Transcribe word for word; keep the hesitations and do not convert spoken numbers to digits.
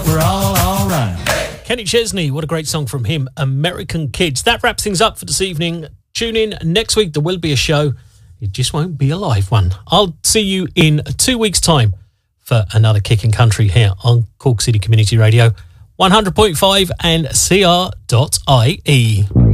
we're all alright. Kenny Chesney, what a great song from him, American Kids. That wraps things up for this evening. Tune in next week, there will be a show. It just won't be a live one. I'll see you in two weeks' time for another Kicking Country here on Cork City Community Radio, one hundred point five and C R dot I E.